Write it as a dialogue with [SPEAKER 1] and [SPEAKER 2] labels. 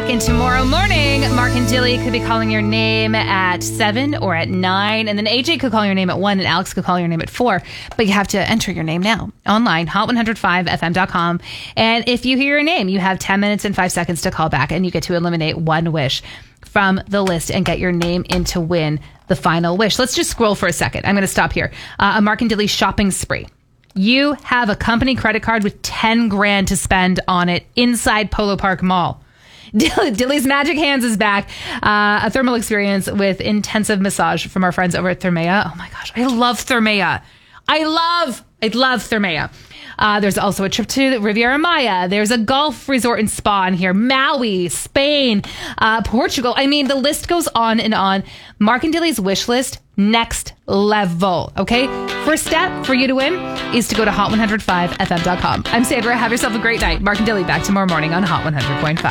[SPEAKER 1] back in tomorrow morning. Mark and Dilly could be calling your name at 7 or at 9. And then AJ could call your name at 1 and Alex could call your name at 4. But you have to enter your name now online, hot105fm.com. And if you hear your name, you have 10 minutes and 5 seconds to call back and you get to eliminate one wish from the list and get your name in to win the final wish. Let's just scroll for a second. I'm going to stop here. A Mark and Dilly shopping spree. You have a company credit card with 10 grand to spend on it inside Polo Park Mall. Dilly's Magic Hands is back. A thermal experience with intensive massage from our friends over at Thermea. Oh my gosh, I love Thermea. I love Thermea. There's also a trip to Riviera Maya. There's a golf resort and spa in here. Maui, Spain, Portugal. I mean, the list goes on and on. Mark and Dilly's wish list, next level. Okay? First step for you to win is to go to hot105fm.com. I'm Sandra. Have yourself a great night. Mark and Dilly back tomorrow morning on Hot 100.5.